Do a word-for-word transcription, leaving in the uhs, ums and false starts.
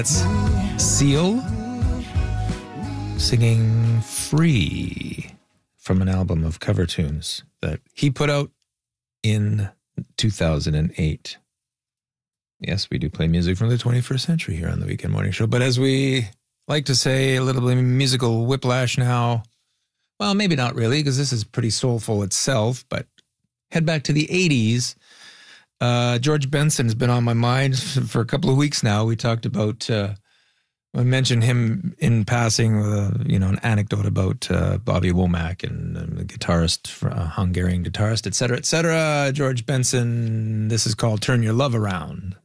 That's Seal singing Free from an album of cover tunes that he put out in two thousand eight. Yes, we do play music from the twenty-first century here on the Weekend Morning Show, but as we like to say, a little bit of musical whiplash now. Well, maybe not really, because this is pretty soulful itself, but head back to the eighties. Uh, George Benson's been on my mind for a couple of weeks now. We talked about, uh, I mentioned him in passing with a, you know, an anecdote about uh, Bobby Womack and uh, the guitarist, uh, Hungarian guitarist, et cetera, et cetera. George Benson, this is called Turn Your Love Around.